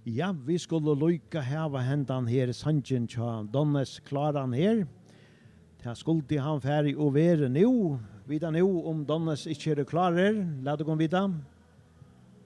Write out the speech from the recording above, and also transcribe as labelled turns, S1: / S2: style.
S1: Ja, vi skulle lycka hava hendan her sanjen tja Donnes klaran her. Ta skuldi han færi og vere nu. Vida nu om Donnes ikkje er klarer. Lad det gå vidda.